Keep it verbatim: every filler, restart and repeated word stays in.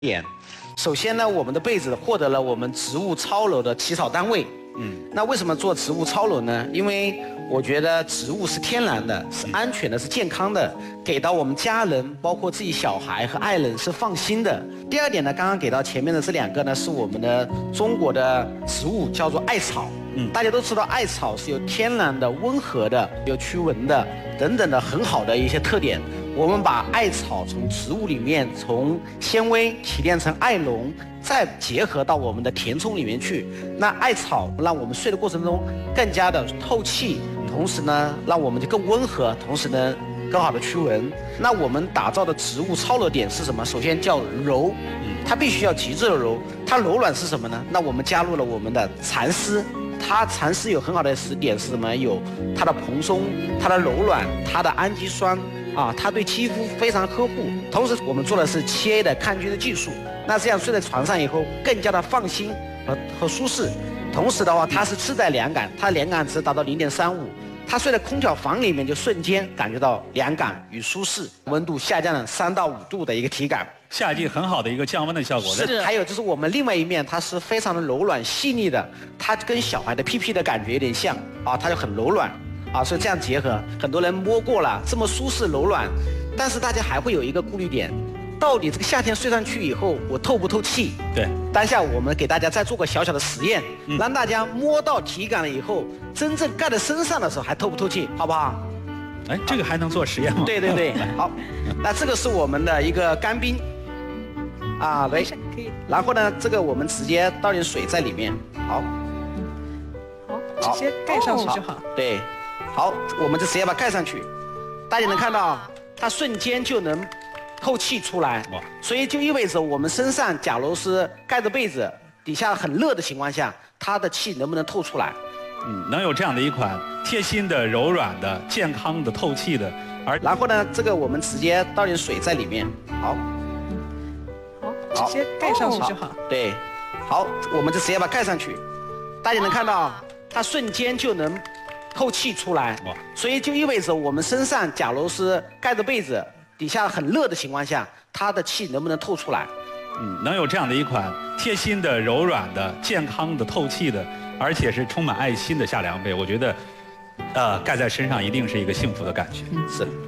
点，首先呢，我们的被子获得了我们植物超柔的起草单位。嗯，那为什么做植物超柔呢？因为我觉得植物是天然的，是安全的，是健康的，给到我们家人，包括自己小孩和爱人是放心的。第二点呢，刚刚给到前面的这两个呢，是我们的中国的植物，叫做艾草。嗯，大家都知道艾草是有天然的、温和的、有驱蚊的等等的很好的一些特点。我们把艾草从植物里面从纤维提炼成艾绒，再结合到我们的填充里面去。那艾草让我们睡的过程中更加的透气，同时呢，让我们就更温和，同时呢，更好的驱蚊。那我们打造的植物超柔点是什么？首先叫柔，它必须要极致的柔。它柔软是什么呢？那我们加入了我们的蚕丝。它蚕丝有很好的实点是什么？有它的蓬松，它的柔软，它的氨基酸啊，它对肌肤非常呵护。同时，我们做的是七 A 的抗菌的技术。那这样睡在床上以后更加的放心和和舒适。同时的话，它是自带凉感，它的凉感值达到零点三五。它睡在空调房里面就瞬间感觉到凉感与舒适，温度下降了三到五度的一个体感。 夏季很好的一个降温的效果。 是，还有就是我们另外一面，它是非常的柔软细腻的，它跟小孩的屁屁的感觉有点像啊，它就很柔软啊，所以这样结合，很多人摸过了，这么舒适柔软，但是大家还会有一个顾虑点，到底这个夏天睡上去以后，我透不透气？ 对， 当下我们给大家再做个小小的实验，嗯、让大家摸到体感了以后，真正盖在身上的时候还透不透气，好不好？ 哎，这个还能做实验吗？ 对对对，好，那这个是我们的一个干冰。啊，来，可以。然后呢，这个我们直接倒点水在里面，好， 好，直接盖上去就好。 对，好，我们就直接把它盖上去，大家能看到，它瞬间就能透气出来。哇！所以就意味着我们身上假如是盖着被子，底下很热的情况下，它的气能不能透出来？ 嗯，能有这样的一款贴心的、柔软的、健康的、透气的，而然后呢，这个我们直接倒点水在里面，好。 直接盖上去就好。 对，好，我们就直接把它盖上去，大家能看到，它瞬间就能透气出来。哇！所以就意味着我们身上假如是盖着被子，底下很热的情况下，它的气能不能透出来？ 嗯，能有这样的一款贴心的、柔软的、健康的、透气的，而且是充满爱心的夏凉被，我觉得，呃，盖在身上一定是一个幸福的感觉。 是。